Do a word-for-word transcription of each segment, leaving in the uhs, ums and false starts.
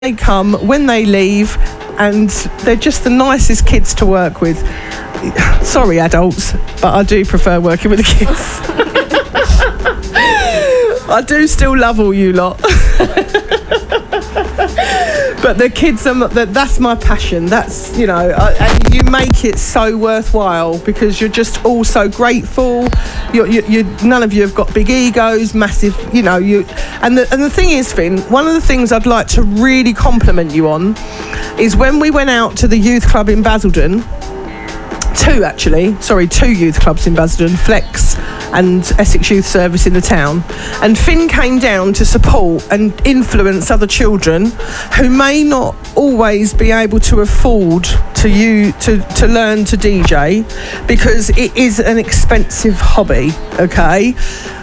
they come, when they leave, and they're just the nicest kids to work with. Sorry, adults, but I do prefer working with the kids. I do still love all you lot. But the kids, are, that's my passion. That's, you know, I, and you make it so worthwhile because you're just all so grateful. You're, you, you, none of you have got big egos, massive, you know. You and the and the thing is, Finn, one of the things I'd like to really compliment you on is when we went out to the youth club in Basildon. Two actually, sorry, two youth clubs in Basildon, Flex and Essex Youth Service in the town. And Finn came down to support and influence other children who may not always be able to afford to you to, to learn to D J because it is an expensive hobby, okay?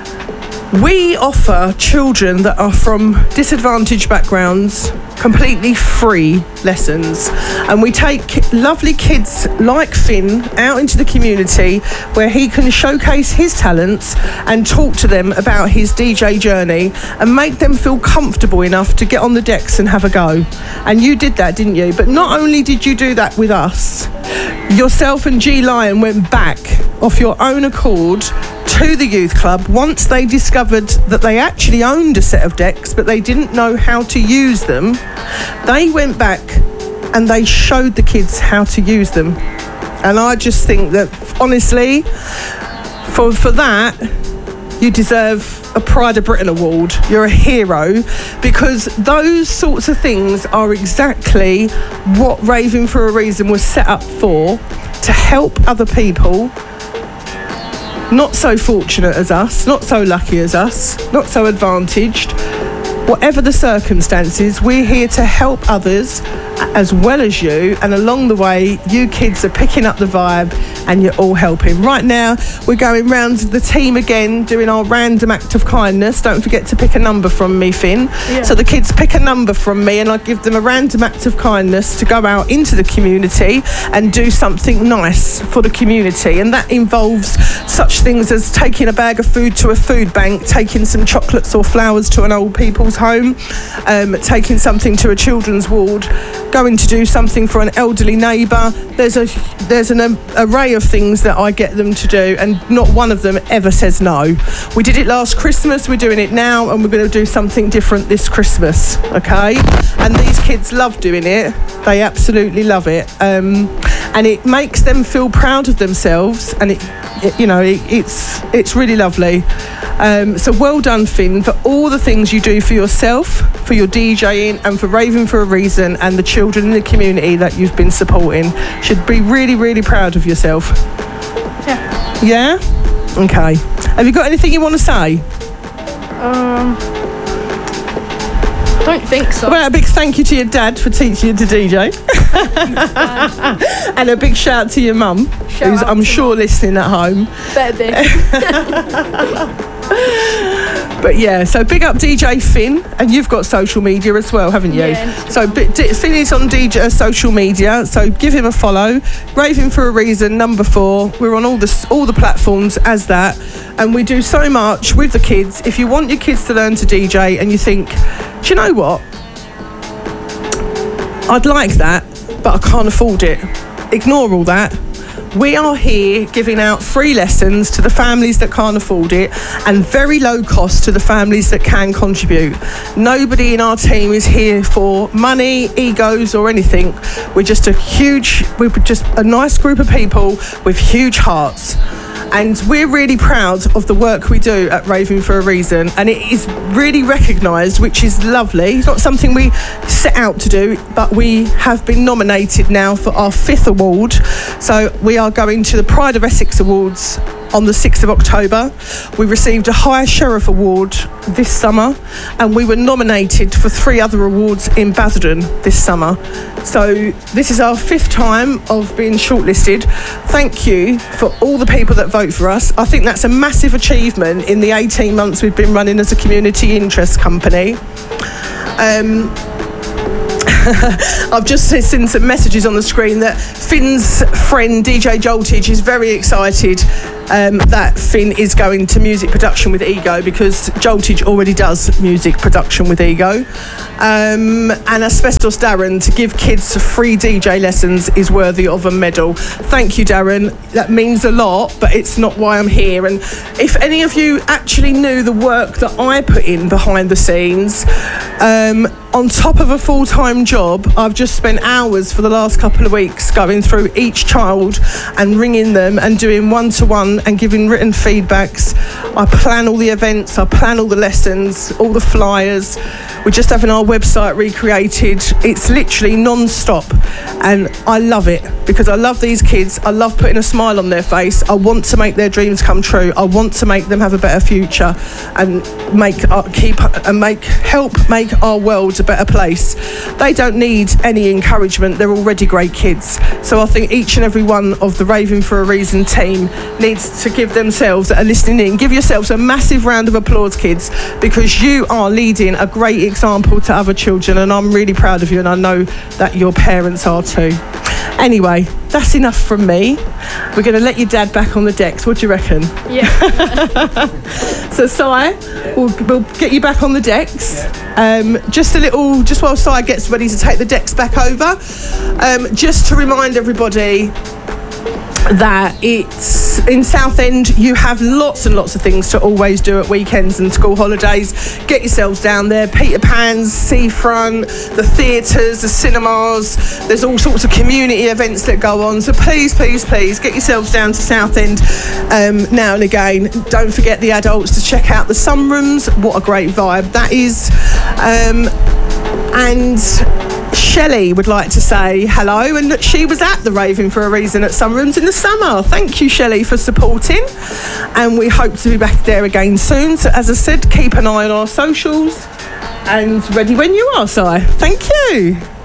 We offer children that are from disadvantaged backgrounds completely free lessons, and we take lovely kids like Finn out into the community where he can showcase his talents and talk to them about his D J journey and make them feel comfortable enough to get on the decks and have a go. And you did that, didn't you? But not only did you do that with us, yourself and G Lion went back off your own accord to the youth club once they discovered that they actually owned a set of decks but they didn't know how to use them. They went back and they showed the kids how to use them, and I just think that honestly for for that you deserve a Pride of Britain award. You're a hero, because those sorts of things are exactly what Raving for a Reason was set up for, to help other people not so fortunate as us, not so lucky as us, not so advantaged. Whatever the circumstances, we're here to help others as well as you, and along the way you kids are picking up the vibe and you're all helping. Right now we're going round the team again, doing our random act of kindness. Don't forget to pick a number from me, Finn. Yeah. So the kids pick a number from me and I give them a random act of kindness to go out into the community and do something nice for the community, and that involves such things as taking a bag of food to a food bank, taking some chocolates or flowers to an old people's home, um, taking something to a children's ward, going to do something for an elderly neighbour. There's a there's an um, array of things that I get them to do, and not one of them ever says no. We did it last Christmas, we're doing it now, and we're going to do something different this Christmas, okay? And these kids love doing it. They absolutely love it, um, and it makes them feel proud of themselves, and it, it you know it, it's it's really lovely. Um, so well done, Finn, for all the things you do for yourself, for your DJing, and for Raving for a Reason, and the children in the community that you've been supporting. Should be really, really proud of yourself. Yeah. Yeah? Okay. Have you got anything you want to say? Um, I don't think so. Well, a big thank you to your dad for teaching you to D J. And a big shout out to your mum, who's I'm sure mum. listening at home. Better be. But yeah, so big up D J Finn, and you've got social media as well, haven't you? Yeah. So D- Finn is on D J social media, so give him a follow. Raving for a Reason, number four. We're on all the all the platforms as that, and we do so much with the kids. If you want your kids to learn to D J, and you think, do you know what? I'd like that, but I can't afford it. Ignore all that. We are here giving out free lessons to the families that can't afford it, and very low cost to the families that can contribute. Nobody in our team is here for money, egos or anything. We're just a huge, we're just a nice group of people with huge hearts. And we're really proud of the work we do at Raving for a Reason, and it is really recognised, which is lovely. It's not something we set out to do, but we have been nominated now for our fifth award. So we are going to the Pride of Essex Awards on the sixth of October. We received a High Sheriff Award this summer, and we were nominated for three other awards in Basildon this summer. So this is our fifth time of being shortlisted. Thank you for all the people that vote for us. I think that's a massive achievement in the eighteen months we've been running as a community interest company. Um, I've just seen some messages on the screen that Finn's friend D J Joltage is very excited um, that Finn is going to music production with Ego, because Joltage already does music production with Ego. Um, and Asbestos Darren, to give kids free D J lessons is worthy of a medal. Thank you, Darren. That means a lot, but it's not why I'm here. And if any of you actually knew the work that I put in behind the scenes, um, on top of a full-time job, I've just spent hours for the last couple of weeks going through each child and ringing them and doing one-to-one and giving written feedbacks. I plan all the events, I plan all the lessons, all the flyers. We're just having our website recreated. It's literally non-stop, and I love it because I love these kids. I love putting a smile on their face. I want to make their dreams come true. I want to make them have a better future and make our, keep and make help make our world a better place. They don't need any encouragement. They're already great kids. So I think each and every one of the Raving for a Reason team needs to give themselves, that are listening in, give yourselves a massive round of applause, kids, because you are leading a great example to other children, and I'm really proud of you, and I know that your parents are too. Anyway, that's enough from me. We're going to let your dad back on the decks. What do you reckon? Yeah. So, Si, we'll, we'll get you back on the decks. Um, just a little, just while Si gets ready to take the decks back over, um, just to remind everybody that it's in Southend, you have lots and lots of things to always do at weekends and school holidays. Get yourselves down there. Peter Pan's, Seafront, the theatres, the cinemas. There's all sorts of community events that go on. So please, please, please get yourselves down to Southend um, now and again. Don't forget the adults to check out the sunrooms. What a great vibe that is. Um, and Shelley would like to say hello, and that she was at the Raving for a Reason at Sunrooms in the summer. Thank you, Shelley, for supporting, and we hope to be back there again soon. So as I said, keep an eye on our socials, and ready when you are, Si. Thank you.